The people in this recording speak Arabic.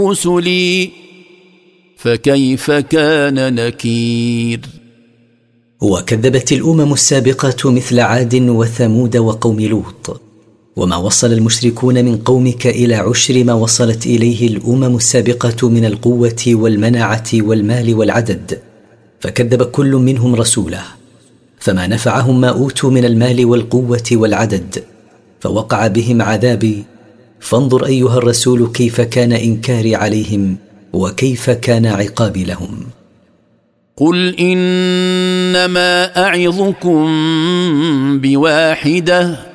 رسلي فكيف كان نكير. وكذبت الأمم السابقة مثل عاد وثمود وقوم لوط، وما وصل المشركون من قومك إلى عشر ما وصلت إليه الأمم السابقة من القوة والمناعة والمال والعدد، فكذب كل منهم رسوله، فما نفعهم ما أوتوا من المال والقوة والعدد، فوقع بهم عذابي. فانظر أيها الرسول كيف كان إنكاري عليهم وكيف كان عقابي لهم. قل إنما أعظكم بواحدة